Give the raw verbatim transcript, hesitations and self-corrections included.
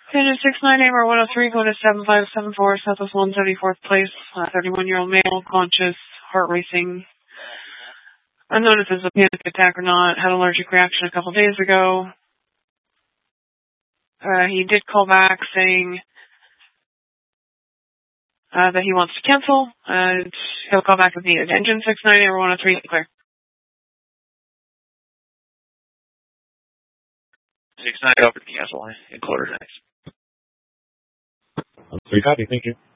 Engine six nine A R one oh three, going to seven five seven four, Southwest one seventy-fourth place, uh, thirty-one-year-old male, conscious, heart racing. Unknown if it's a panic attack or not, had an allergic reaction a couple days ago. Uh, he did call back saying uh, that he wants to cancel, and he'll call back if needed. Engine six nine A R one oh three, clear. six nine over the cancel line, encoder next. three copy, thank you.